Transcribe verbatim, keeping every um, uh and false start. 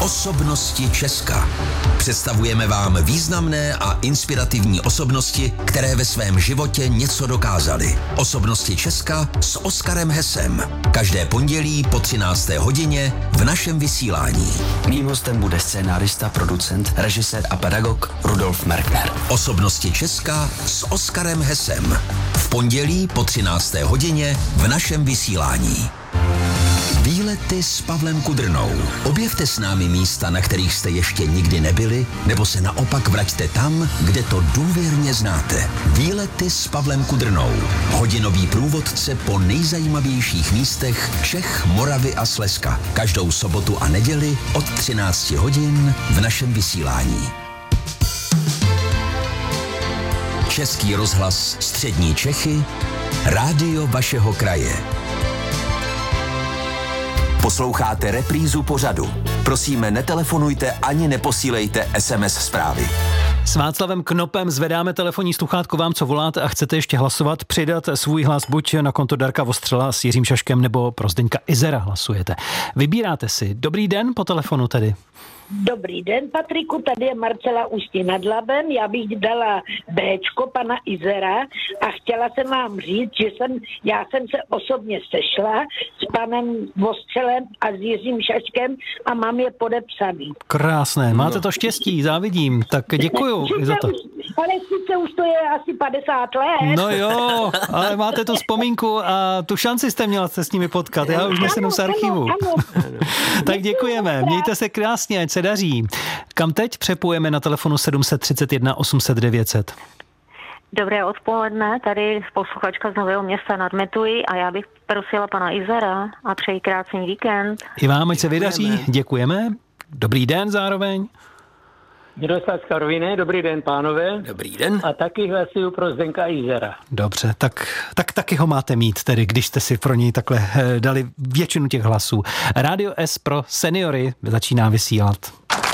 Osobnosti Česka. Představujeme vám významné a inspirativní osobnosti, které ve svém životě něco dokázaly. Osobnosti Česka s Oskarem Hesem. Každé pondělí po třinácté hodině v našem vysílání. Mým hostem bude scénárista, producent, režisér a pedagog Rudolf Merkner. Osobnosti Česka s Oskarem Hesem. V pondělí po třinácté hodině v našem vysílání. Výlety s Pavlem Kudrnou. Objevte s námi místa, na kterých jste ještě nikdy nebyli, nebo se naopak vraťte tam, kde to důvěrně znáte. Výlety s Pavlem Kudrnou. Hodinový průvodce po nejzajímavějších místech Čech, Moravy a Slezska. Každou sobotu a neděli od třinácti hodin v našem vysílání. Český rozhlas Střední Čechy, rádio vašeho kraje. Posloucháte reprízu pořadu. Prosíme, netelefonujte ani neposílejte es em es zprávy. S Václavem Knopem zvedáme telefonní sluchátko vám, co voláte a chcete ještě hlasovat, přidat svůj hlas buď na konto Darka Vostřela s Jiřím Šaškem nebo pro Zdeňka Izera hlasujete. Vybíráte si. Dobrý den po telefonu tedy. Dobrý den, Patriku, tady je Marcela Ústí nad Labem. Já bych dala Béčko pana Izera a chtěla jsem vám říct, že jsem, já jsem se osobně sešla s panem Vostřelem a s Jiřím Šaškem a mám je podepsaný. Krásné, máte to štěstí, závidím, tak děkuju za to. Ale sice už to je asi padesát let. No jo, ale máte tu vzpomínku a tu šanci jste měla se s nimi potkat, já už nesenu z archivu. Ano, ano. Tak děkujeme, mějte se krásně, ať se daří. Kam teď přepojeme na telefonu sedm set třicet jedna osm set devět set? Dobré odpoledne, tady posluchačka z Nového Města nad Metují a já bych prosila pana Izera a přeji krásný víkend. I vám, ať se vydaří, děkujeme. Dobrý den zároveň. Miroslav z Karviné, dobrý den, pánové. Dobrý den. A taky hlasuju pro Zdenka Izera. Dobře, tak, tak taky ho máte mít, tedy když jste si pro něj takhle dali většinu těch hlasů. Rádio S pro seniory začíná vysílat.